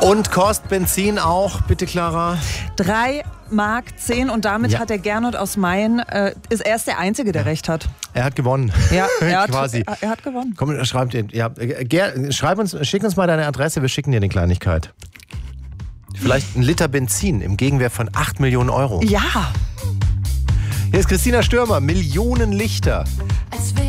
Und kostet Benzin auch, bitte Clara? 3,10 Mark und damit hat der Gernot aus Mayen, ist erst der Einzige, der recht hat. Er hat gewonnen. Ja, er quasi. Hat gewonnen. Komm, schick uns mal deine Adresse, wir schicken dir eine Kleinigkeit. Vielleicht ein Liter Benzin im Gegenwert von 8 Millionen Euro. Ja. Hier ist Christina Stürmer, Millionen Lichter.